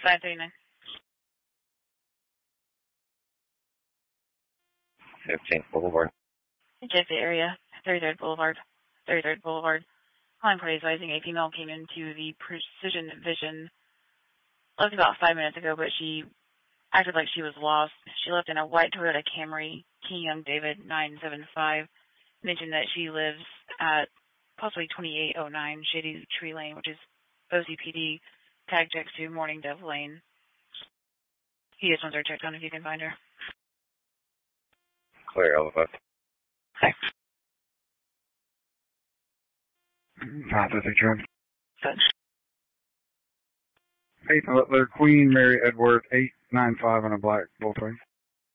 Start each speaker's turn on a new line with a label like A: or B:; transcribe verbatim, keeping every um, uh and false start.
A: five thirty-nine.
B: fifteenth Boulevard.
A: J F K area, thirty-third Boulevard. thirty-third Boulevard. Calling party advising a female came into the Precision Vision left about five minutes ago, but she acted like she was lost. She left in a white Toyota Camry, King Young David nine seven five. Mentioned that she lives at possibly twenty-eight oh nine Shady Tree Lane, which is O C P D, tag checks to Morning Dove Lane. He just wants her checked on if you can find her.
B: Clear, Elva.
A: Thanks.
C: five fifty Trent.
A: Thanks.
C: eight Butler, Queen Mary Edward, eight nine five on a black Volkswagen.